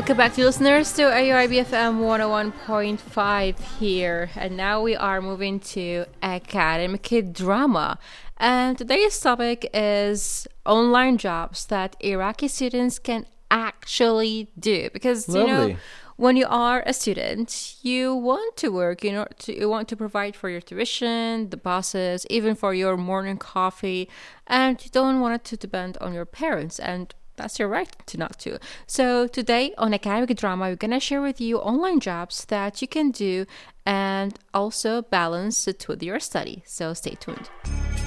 Welcome back to listeners to AUIBFM 101.5 here. And now we are moving to academic drama. And today's topic is online jobs that Iraqi students can actually do. Because, Lovely. when you are a student, you want to work, you want to provide for your tuition, the buses, even for your morning coffee. And you don't want it to depend on your parents. And that's your right to not to. So today on Academic Drama, we're going to share with you online jobs that you can do and also balance it with your study. So stay tuned.